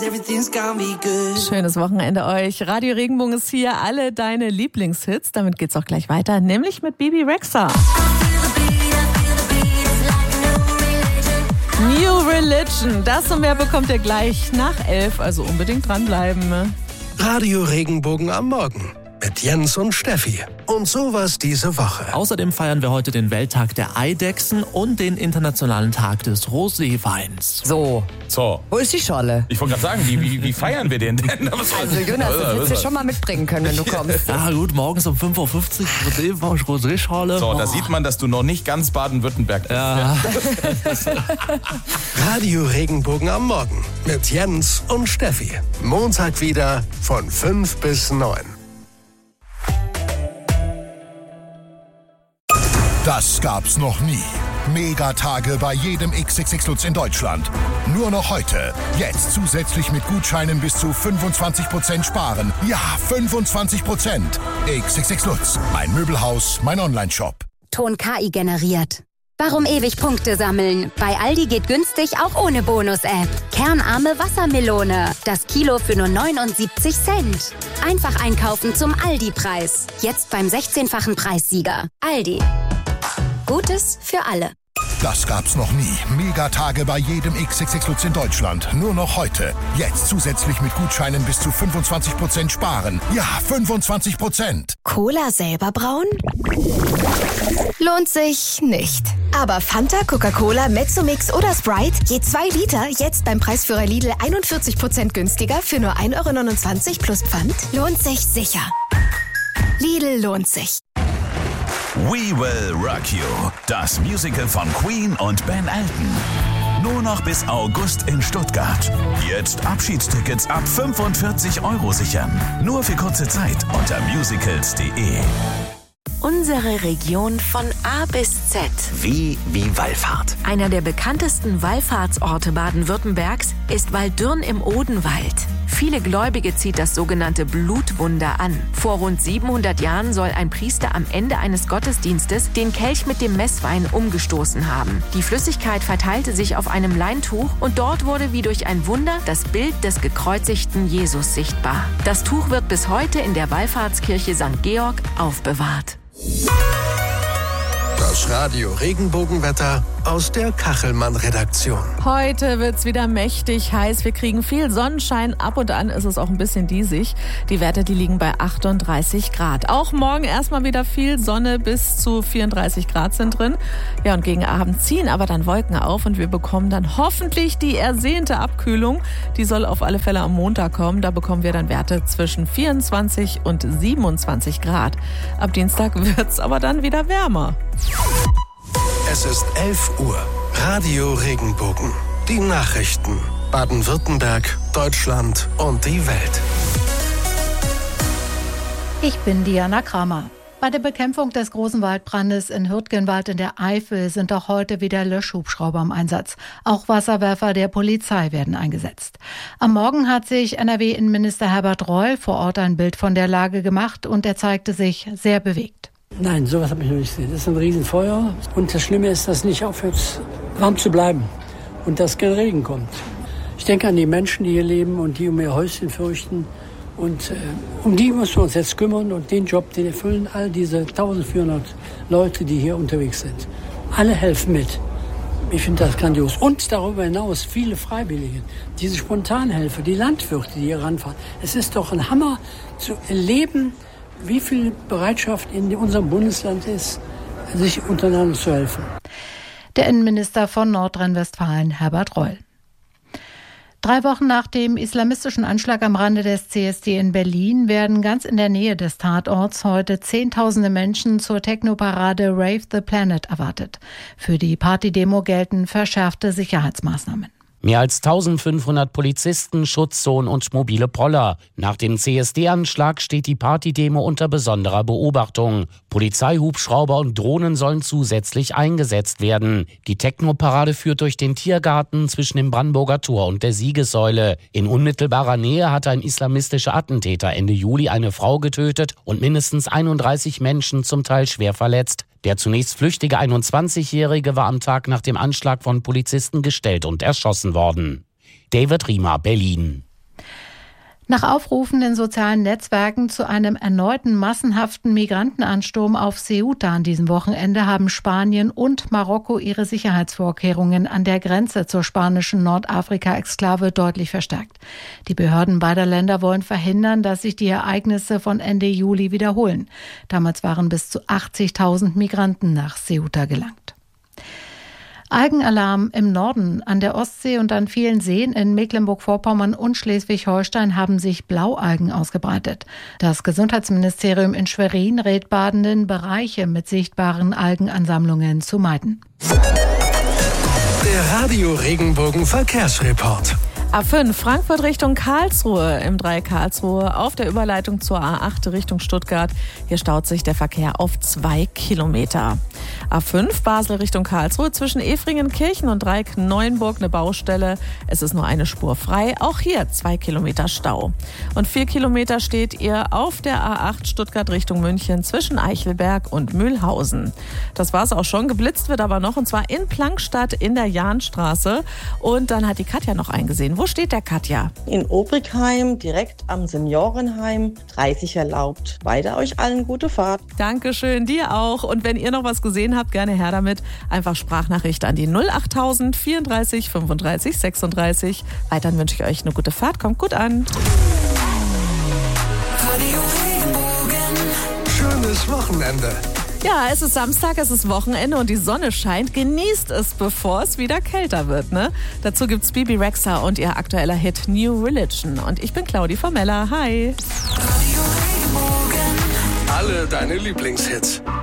Schönes Wochenende euch. Radio Regenbogen ist hier, alle deine Lieblingshits. Damit geht's auch gleich weiter, nämlich mit Bebe Rexha. New Religion, das und mehr bekommt ihr gleich nach 11, also unbedingt dranbleiben. Radio Regenbogen am Morgen mit Jens und Steffi. Und sowas diese Woche. Außerdem feiern wir heute den Welttag der Eidechsen und den internationalen Tag des Roséweins. So. Wo ist die Schorle? Ich wollte gerade sagen, wie feiern wir den denn? Also Jonas, das hättest du schon mal mitbringen können, wenn du kommst. Ja gut, morgens um 5.50 Uhr Rosé-Schorle. So, da sieht man, dass du noch nicht ganz Baden-Württemberg bist. Ja. Radio Regenbogen am Morgen mit Jens und Steffi. Montag wieder von 5 bis 9. Das gab's noch nie. Megatage bei jedem XXX Lutz in Deutschland. Nur noch heute. Jetzt zusätzlich mit Gutscheinen bis zu 25% sparen. Ja, 25%. XXX Lutz. Mein Möbelhaus, mein Onlineshop. Ton KI generiert. Warum ewig Punkte sammeln? Bei Aldi geht günstig auch ohne Bonus-App. Kernarme Wassermelone. Das Kilo für nur 79 Cent. Einfach einkaufen zum Aldi-Preis. Jetzt beim 16-fachen Preissieger. Aldi. Gutes für alle. Das gab's noch nie. Megatage bei jedem XXX Lutz in Deutschland. Nur noch heute. Jetzt zusätzlich mit Gutscheinen bis zu 25% sparen. Ja, 25%. Cola selber brauen? Lohnt sich nicht. Aber Fanta, Coca-Cola, Mezzomix oder Sprite, je 2 Liter, jetzt beim Preisführer Lidl 41% günstiger für nur 1,29 € plus Pfand? Lohnt sich sicher. Lidl lohnt sich. We Will Rock You, das Musical von Queen und Ben Elton. Nur noch bis August in Stuttgart. Jetzt Abschiedstickets ab 45 € sichern. Nur für kurze Zeit unter musicals.de. Unsere Region von A bis Z. Wie Wallfahrt. Einer der bekanntesten Wallfahrtsorte Baden-Württembergs ist Waldürn im Odenwald. Viele Gläubige zieht das sogenannte Blutwunder an. Vor rund 700 Jahren soll ein Priester am Ende eines Gottesdienstes den Kelch mit dem Messwein umgestoßen haben. Die Flüssigkeit verteilte sich auf einem Leintuch und dort wurde wie durch ein Wunder das Bild des gekreuzigten Jesus sichtbar. Das Tuch wird bis heute in der Wallfahrtskirche St. Georg aufbewahrt. Das Radio Regenbogenwetter aus der Kachelmann-Redaktion. Heute wird's wieder mächtig heiß. Wir kriegen viel Sonnenschein. Ab und an ist es auch ein bisschen diesig. Die Werte, die liegen bei 38 Grad. Auch morgen erstmal wieder viel Sonne, bis zu 34 Grad sind drin. Ja, und gegen Abend ziehen aber dann Wolken auf und wir bekommen dann hoffentlich die ersehnte Abkühlung. Die soll auf alle Fälle am Montag kommen. Da bekommen wir dann Werte zwischen 24 und 27 Grad. Ab Dienstag wird's aber dann wieder wärmer. Es ist 11 Uhr. Radio Regenbogen. Die Nachrichten. Baden-Württemberg, Deutschland und die Welt. Ich bin Diana Kramer. Bei der Bekämpfung des großen Waldbrandes in Hürtgenwald in der Eifel sind auch heute wieder Löschhubschrauber im Einsatz. Auch Wasserwerfer der Polizei werden eingesetzt. Am Morgen hat sich NRW-Innenminister Herbert Reul vor Ort ein Bild von der Lage gemacht und er zeigte sich sehr bewegt. Nein, sowas habe ich noch nicht gesehen. Das ist ein Riesenfeuer und das Schlimme ist, dass nicht aufhört, warm zu bleiben und dass kein Regen kommt. Ich denke an die Menschen, die hier leben und die um ihr Häuschen fürchten und um die müssen wir uns jetzt kümmern und den Job, den erfüllen all diese 1400 Leute, die hier unterwegs sind. Alle helfen mit. Ich finde das grandios. Und darüber hinaus viele Freiwillige, diese Spontanhelfer, die Landwirte, die hier ranfahren. Es ist doch ein Hammer zu erleben, wie viel Bereitschaft in unserem Bundesland ist, sich untereinander zu helfen. Der Innenminister von Nordrhein-Westfalen, Herbert Reul. 3 Wochen nach dem islamistischen Anschlag am Rande des CSD in Berlin werden ganz in der Nähe des Tatorts heute Zehntausende Menschen zur Technoparade Rave the Planet erwartet. Für die Partydemo gelten verschärfte Sicherheitsmaßnahmen. Mehr als 1500 Polizisten, Schutzzonen und mobile Poller. Nach dem CSD-Anschlag steht die Partydemo unter besonderer Beobachtung. Polizeihubschrauber und Drohnen sollen zusätzlich eingesetzt werden. Die Technoparade führt durch den Tiergarten zwischen dem Brandenburger Tor und der Siegessäule. In unmittelbarer Nähe hatte ein islamistischer Attentäter Ende Juli eine Frau getötet und mindestens 31 Menschen zum Teil schwer verletzt. Der zunächst flüchtige 21-Jährige war am Tag nach dem Anschlag von Polizisten gestellt und erschossen worden. David Riemer, Berlin. Nach Aufrufen in sozialen Netzwerken zu einem erneuten massenhaften Migrantenansturm auf Ceuta an diesem Wochenende haben Spanien und Marokko ihre Sicherheitsvorkehrungen an der Grenze zur spanischen Nordafrika-Exklave deutlich verstärkt. Die Behörden beider Länder wollen verhindern, dass sich die Ereignisse von Ende Juli wiederholen. Damals waren bis zu 80.000 Migranten nach Ceuta gelangt. Algenalarm im Norden. An der Ostsee und an vielen Seen in Mecklenburg-Vorpommern und Schleswig-Holstein haben sich Blaualgen ausgebreitet. Das Gesundheitsministerium in Schwerin rät Badenden, Bereiche mit sichtbaren Algenansammlungen zu meiden. Der Radio Regenbogen Verkehrsreport. A5 Frankfurt Richtung Karlsruhe im Dreieck Karlsruhe auf der Überleitung zur A8 Richtung Stuttgart. Hier staut sich der Verkehr auf 2 Kilometer. A5 Basel Richtung Karlsruhe zwischen Efringen-Kirchen und Dreieck Neuenburg eine Baustelle. Es ist nur eine Spur frei. Auch hier 2 Kilometer Stau. Und 4 Kilometer steht ihr auf der A8 Stuttgart Richtung München zwischen Eichelberg und Mühlhausen. Das war's auch schon. Geblitzt wird aber noch und zwar in Plankstadt in der Jahnstraße. Und dann hat die Katja noch eingesehen. Wo steht der Katja? In Obrigheim, direkt am Seniorenheim. 30 erlaubt. Beide euch allen gute Fahrt. Dankeschön, dir auch. Und wenn ihr noch was gesehen habt, gerne her damit. Einfach Sprachnachricht an die 08000 34 35 36. Weiterhin wünsche ich euch eine gute Fahrt. Kommt gut an. Schönes Wochenende. Ja, es ist Samstag, es ist Wochenende und die Sonne scheint. Genießt es, bevor es wieder kälter wird, ne? Dazu gibt's Bibi Rexha und ihr aktueller Hit New Religion. Und ich bin Claudi Formella. Hi. Alle deine Lieblingshits.